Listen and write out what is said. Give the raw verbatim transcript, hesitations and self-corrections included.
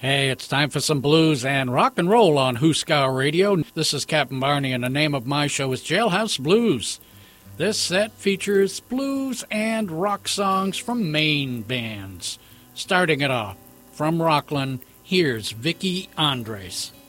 Hey, it's time for some blues and rock and roll on Hooskow Radio. This is Captain Barney, and the name of my show is Jailhouse Blues. This set features blues and rock songs from Maine bands. Starting it off, from Rockland, here's Vicki Andres.